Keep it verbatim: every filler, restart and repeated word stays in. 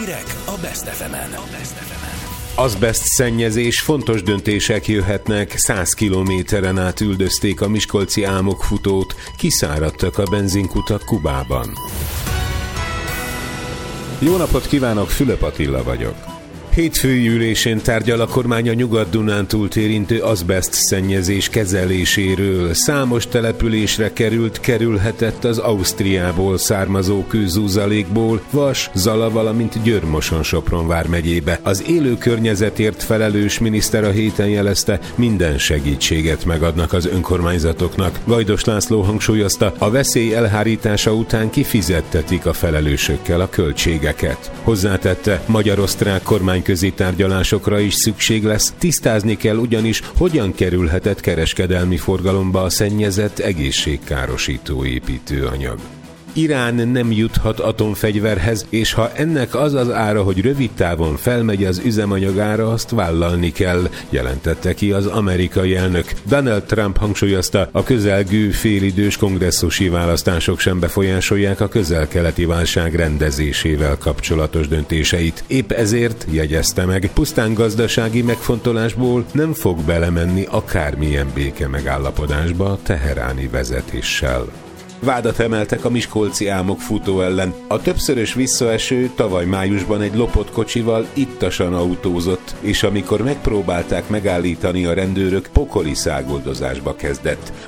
Hírek a Best ef emen. Azbeszt szennyezés, fontos döntések jöhetnek, száz kilométeren át üldözték a miskolci álmokfutót, kiszáradtak a benzinkutak Kubában. Jó napot kívánok, Fülöp Attila vagyok. Hétfői ülésén tárgyal a kormány a Nyugat-Dunántúlt érintő azbeszt szennyezés kezeléséről. Számos településre került, kerülhetett az Ausztriából származó kőzúzalékból, Vas, Zala, valamint Győr-Moson-Sopron vármegyébe. Az élő környezetért felelős miniszter a héten jelezte, minden segítséget megadnak az önkormányzatoknak. Vajdos László hangsúlyozta, a veszély elhárítása után kifizettetik a felelősökkel a költségeket. Hozzátette, magyar-osztrák kormány közi tárgyalásokra is szükség lesz, tisztázni kell ugyanis, hogyan kerülhetett kereskedelmi forgalomba a szennyezett egészségkárosító építőanyag. Irán nem juthat atomfegyverhez, és ha ennek az az ára, hogy rövid távon felmegy az üzemanyag ára, azt vállalni kell, jelentette ki az amerikai elnök. Donald Trump hangsúlyozta, a közelgő félidős kongresszusi választások sem befolyásolják a közel-keleti válság rendezésével kapcsolatos döntéseit. Épp ezért, jegyezte meg, pusztán gazdasági megfontolásból nem fog belemenni akármilyen béke megállapodásba a teheráni vezetéssel. Vádat emeltek a miskolci álmokfutó ellen. A többszörös visszaeső tavaly májusban egy lopott kocsival ittasan autózott, és amikor megpróbálták megállítani a rendőrök, pokoli száguldozásba kezdett.